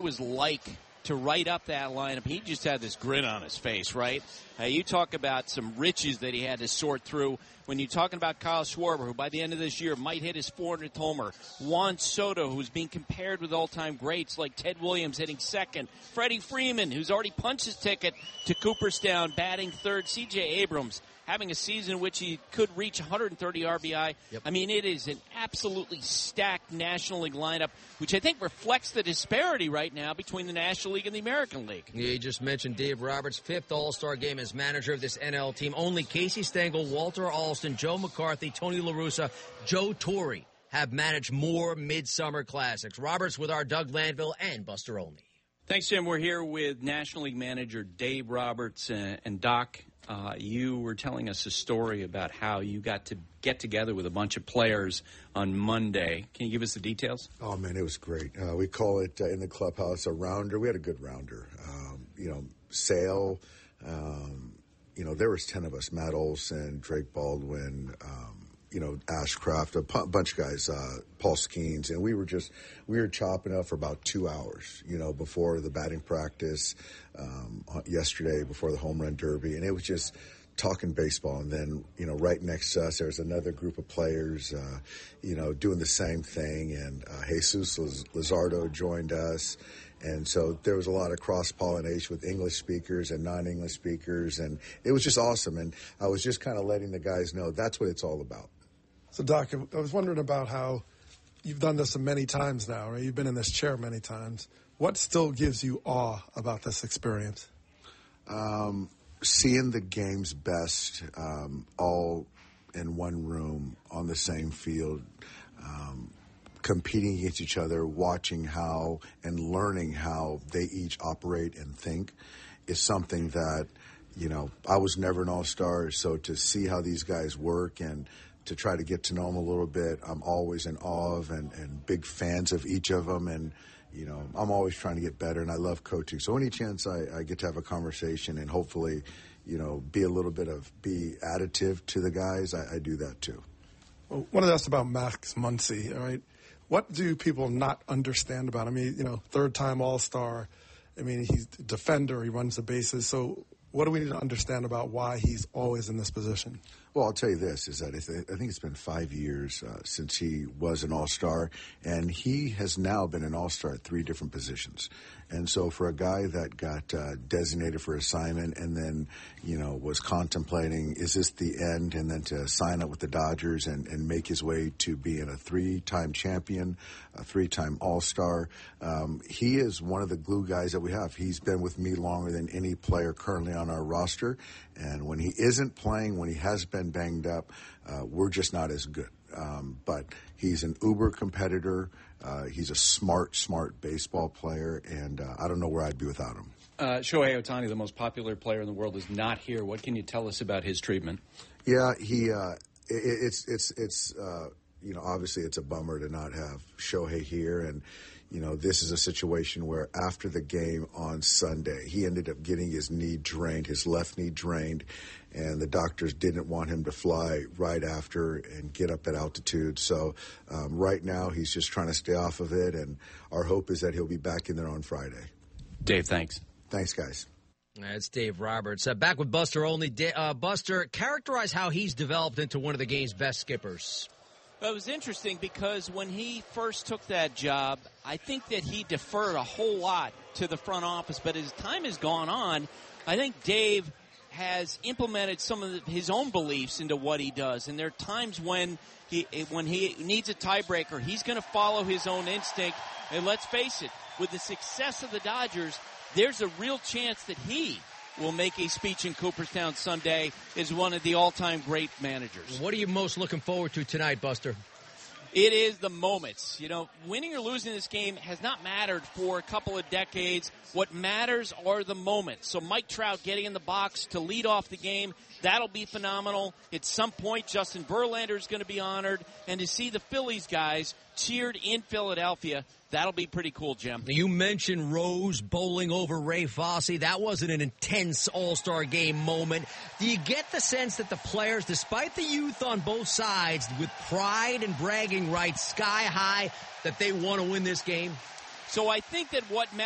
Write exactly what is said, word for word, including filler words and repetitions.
was like to write up that lineup. He just had this grin on his face, right? Uh, you talk about some riches that he had to sort through. When you're talking about Kyle Schwarber, who by the end of this year might hit his four hundredth homer, Juan Soto, who's being compared with all-time greats like Ted Williams hitting second, Freddie Freeman, who's already punched his ticket to Cooperstown, batting third, C J Abrams having a season in which he could reach one hundred thirty R B I. Yep. I mean, it is an absolutely stacked National League lineup, which I think reflects the disparity right now between the National League and the American League. Yeah, you just mentioned Dave Roberts' fifth All-Star game as manager of this N L team. Only Casey Stengel, Walter Alston, Joe McCarthy, Tony La Russa, Joe Torre have managed more Midsummer Classics. Roberts with our Doug Landville and Buster Olney. Thanks, Jim. We're here with National League manager Dave Roberts. Uh, and, Doc, uh, you were telling us a story about how you got to get together with a bunch of players on Monday. Can you give us the details? Oh, man, it was great. Uh, we call it uh, in the clubhouse a rounder. We had a good rounder. Um, you know, Sale, um, you know, there was ten of us, Matt Olson, Drake Baldwin, um, you know, Ashcraft, a p- bunch of guys, uh, Paul Skeens, and we were just, we were chopping up for about two hours, you know, before the batting practice, um, yesterday, before the home run derby, and it was just talking baseball. And then, you know, right next to us, there's another group of players, uh, you know, doing the same thing, and uh, Jesus Luzardo joined us. And so there was a lot of cross-pollination with English speakers and non-English speakers, and it was just awesome. And I was just kind of letting the guys know that's what it's all about. So, Doc, I was wondering about how you've done this many times now, right? You've been in this chair many times. What still gives you awe about this experience? Um, seeing the game's best um, all in one room on the same field, um, competing against each other, watching how and learning how they each operate and think is something that, you know, I was never an all-star, so to see how these guys work and to try to get to know them a little bit, I'm always in awe of and, and big fans of each of them, and, you know, I'm always trying to get better, and I love coaching. So any chance I, I get to have a conversation and hopefully, you know, be a little bit of, be additive to the guys, I, I do that too. Well, one of us about Max Muncy, all right? What do people not understand about him? I mean, you know, third-time All-Star. I mean, he's a defender. He runs the bases. So what do we need to understand about why he's always in this position? Well, I'll tell you this, is that I, th- I think it's been five years uh, since he was an All-Star, and he has now been an All-Star at three different positions. And so for a guy that got uh, designated for assignment and then, you know, was contemplating, is this the end, and then to sign up with the Dodgers and, and make his way to being a three-time champion, a three-time All-Star, um, he is one of the glue guys that we have. He's been with me longer than any player currently on our roster, and when he isn't playing, when he has been banged up, uh, we're just not as good. Um, but he's an uber competitor. Uh, he's a smart, smart baseball player, and uh, I don't know where I'd be without him. Uh, Shohei Ohtani, the most popular player in the world, is not here. What can you tell us about his treatment? Yeah, he. Uh, it, it's it's it's uh, you know, obviously it's a bummer to not have Shohei here, and you know, this is a situation where after the game on Sunday, he ended up getting his knee drained, his left knee drained, and the doctors didn't want him to fly right after and get up at altitude. So um, right now he's just trying to stay off of it, and our hope is that he'll be back in there on Friday. Dave, thanks. Thanks, guys. That's Dave Roberts. Uh, back with Buster Olney. Uh, Buster, characterize how he's developed into one of the game's best skippers. Well, it was interesting because when he first took that job, I think that he deferred a whole lot to the front office. But as time has gone on, I think Dave has implemented some of his own beliefs into what he does. And there are times when he when he needs a tiebreaker, he's going to follow his own instinct. And let's face it, with the success of the Dodgers, there's a real chance that he will make a speech in Cooperstown Sunday as one of the all-time great managers. What are you most looking forward to tonight, Buster? It is the moments. You know, winning or losing this game has not mattered for a couple of decades. What matters are the moments. So Mike Trout getting in the box to lead off the game, that'll be phenomenal. At some point, Justin Verlander is going to be honored. And to see the Phillies guys cheered in Philadelphia, that'll be pretty cool, Jim. You mentioned Rose bowling over Ray Fosse. That wasn't an intense All-Star game moment. Do you get the sense that the players, despite the youth on both sides, with pride and bragging rights sky high, that they want to win this game? So I think that what matters